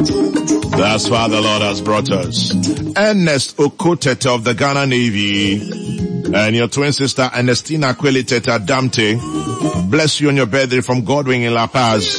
That's why the Lord has brought us. Ernest Okotete of the Ghana Navy and your twin sister Ernestina Kweli Teta Damte. Bless you on your birthday from Godwin in La Paz.